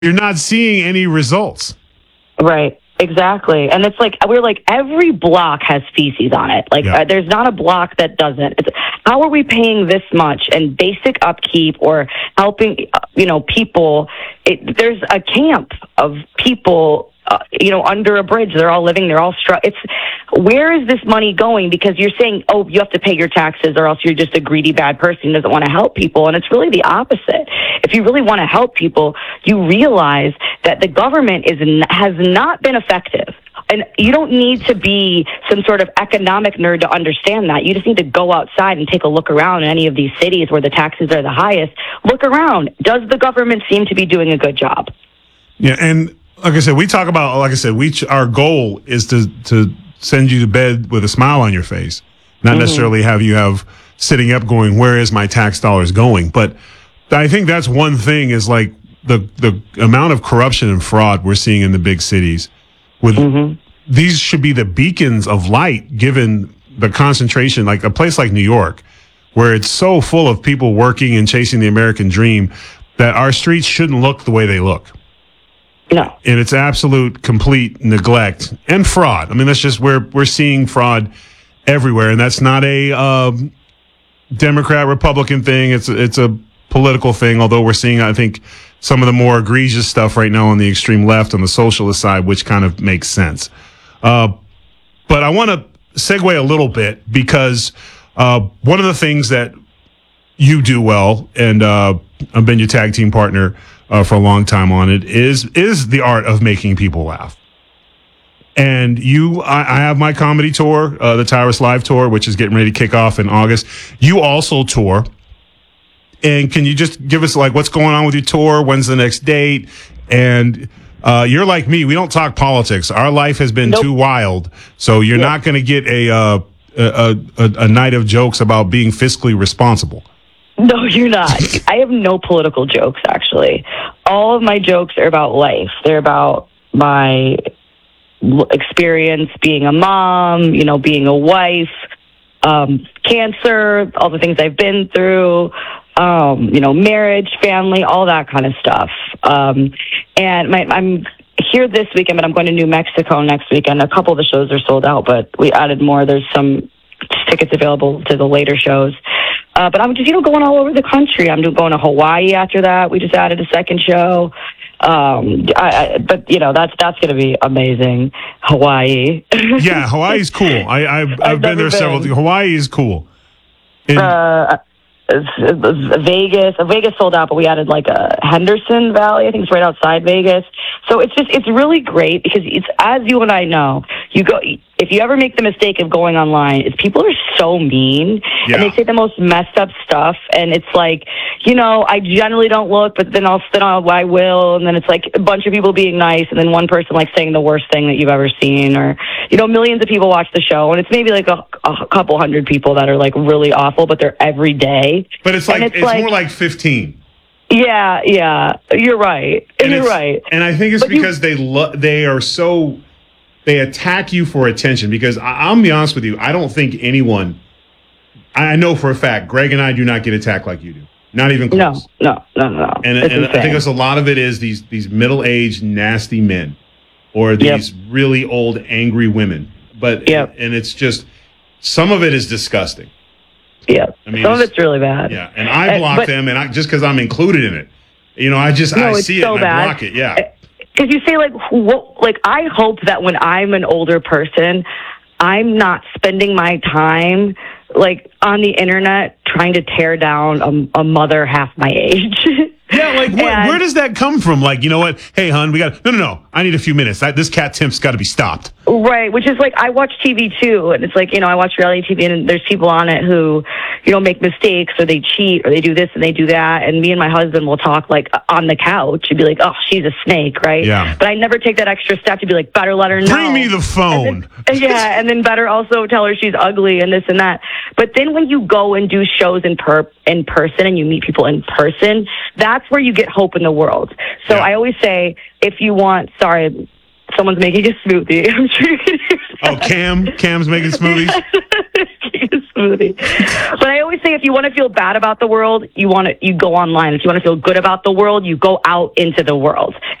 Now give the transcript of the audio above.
you're not seeing any results. Right. Exactly. And it's like, we're like, every block has feces on it. Like, there's not a block that doesn't. How are we paying this much and basic upkeep or helping, people? There's a camp of people, under a bridge. They're all living, they're all where is this money going? Because you're saying, oh, you have to pay your taxes or else you're just a greedy, bad person who doesn't want to help people. And it's really the opposite. If you really want to help people, you realize that the government has not been effective. And you don't need to be some sort of economic nerd to understand that. You just need to go outside and take a look around in any of these cities where the taxes are the highest. Look around. Does the government seem to be doing a good job? Yeah, and like I said, we talk about, our goal is to send you to bed with a smile on your face, not necessarily have you sitting up going, where is my tax dollars going? But I think that's one thing is like the amount of corruption and fraud we're seeing in the big cities. These should be the beacons of light, given the concentration, like a place like New York, where it's so full of people working and chasing the American dream, that our streets shouldn't look the way they look. No. And it's absolute, complete neglect and fraud. I mean, that's just we're seeing fraud everywhere, and that's not a Democrat Republican thing. It's a political thing. Although we're seeing, I think, some of the more egregious stuff right now on the extreme left, on the socialist side, which kind of makes sense. But I want to segue a little bit because one of the things that you do well, and I've been your tag team partner for a long time on it, is the art of making people laugh. And I have my comedy tour, the Tyrus Live Tour, which is getting ready to kick off in August. You also tour. And can you just give us what's going on with your tour? When's the next date? And you're like me. We don't talk politics. Our life has been too wild. So you're not going to get a night of jokes about being fiscally responsible. No, you're not. I have no political jokes, actually. All of my jokes are about life. They're about my experience being a mom, being a wife, cancer, all the things I've been through, marriage, family, all that kind of stuff. And I'm here this weekend, but I'm going to New Mexico next weekend. A couple of the shows are sold out, but we added more. There's some tickets available to the later shows. But I'm just, going all over the country. I'm going to Hawaii after that. We just added a second show. But that's going to be amazing. Hawaii. Yeah, Hawaii's cool. I've been there several times. Hawaii is cool. Vegas sold out, but we added a Henderson Valley. I think it's right outside Vegas. So it's really great because it's, as you and I know, if you ever make the mistake of going online, people are so mean and they say the most messed up stuff. And it's I generally don't look, but then I will. And then it's a bunch of people being nice. And then one person saying the worst thing that you've ever seen, or, millions of people watch the show and it's maybe a couple hundred people that are really awful, but they're every day. But it's more like 15. Yeah, you're right. You're right. And I think it's because they are so, they attack you for attention. Because I'll be honest with you, I don't think anyone, I know for a fact, Greg and I do not get attacked like you do. Not even close. No. And I think a lot of it is these middle-aged, nasty men, or these really old, angry women. But and it's just, some of it is disgusting. Yeah, some of it's really bad. Yeah, and I block them, and just because I'm included in it, I see it and I block it. Yeah, because you say I hope that when I'm an older person, I'm not spending my time on the internet trying to tear down a mother half my age. Yeah, where does that come from? You know what? Hey, hon, we got no. I need a few minutes. This cat Timp's got to be stopped. Right, which is I watch TV too, and it's I watch reality TV, and there's people on it who, make mistakes, or they cheat, or they do this and they do that, and me and my husband will talk on the couch and be like, oh, she's a snake, right? Yeah. But I never take that extra step to be better let her know. Bring me the phone. And then better also tell her she's ugly and this and that. But then when you go and do shows in person and you meet people in person, that's where you get hope in the world. So I always say, if you want, sorry, someone's making a smoothie. I'm sure you can hear that. Oh, Cam's making smoothies? smoothie. But I always say, if you want to feel bad about the world, you go online. If you want to feel good about the world, you go out into the world.